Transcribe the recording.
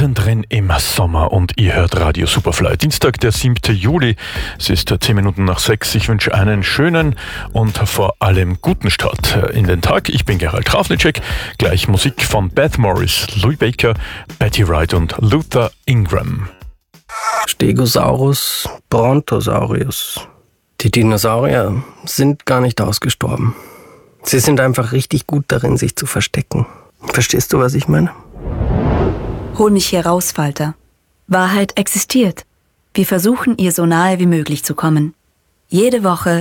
Mittendrin im Sommer und ihr hört Radio Superfly. Dienstag, der 7. Juli. Es ist 10 Minuten nach 6. Ich wünsche einen schönen und vor allem guten Start in den Tag. Ich bin Gerald Krafnicek. Gleich Musik von Beth Morris, Louis Baker, Betty Wright und Luther Ingram. Stegosaurus, Brontosaurus. Die Dinosaurier sind gar nicht ausgestorben. Sie sind einfach richtig gut darin, sich zu verstecken. Verstehst du, was ich meine? Hol mich hier raus, Falter. Wahrheit existiert. Wir versuchen, ihr so nahe wie möglich zu kommen. Jede Woche